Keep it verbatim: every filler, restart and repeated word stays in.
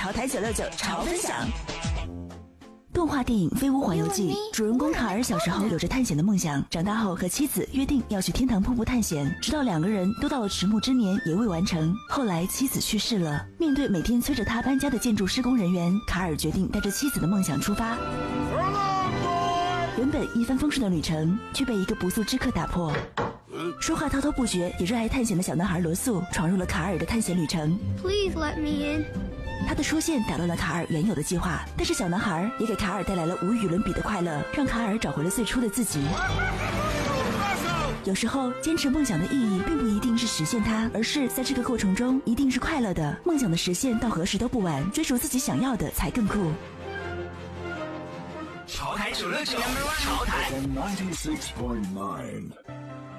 潮台九六九潮分享。动画电影《飞屋环游记》，主人公卡尔小时候有着探险的梦想，长大后和妻子约定要去天堂瀑布探险，直到两个人都到了迟暮之年也未完成。后来妻子去世了，面对每天催着他搬家的建筑施工人员，卡尔决定带着妻子的梦想出发。原本一帆风顺的旅程，却被一个不速之客打破。说话滔滔不绝也热爱探险的小男孩罗素闯入了卡尔的探险旅程。 Please let me in。 他的出现打乱了卡尔原有的计划，但是小男孩也给卡尔带来了无与伦比的快乐，让卡尔找回了最初的自己。有时候坚持梦想的意义并不一定是实现它，而是在这个过程中一定是快乐的。梦想的实现到何时都不晚，追逐自己想要的才更酷。 潮台九六九，潮台。 ninety-six point nine